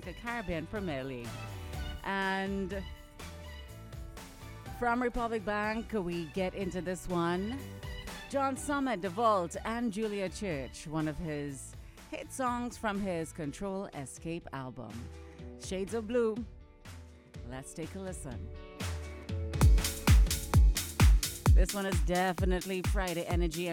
Africa Caribbean Premier League. And from Republic Bank, we get into this one. John Summit, The Vault, and Julia Church, one of his hit songs from his Control Escape album. Shades of Blue. Let's take a listen. This one is definitely Friday energy.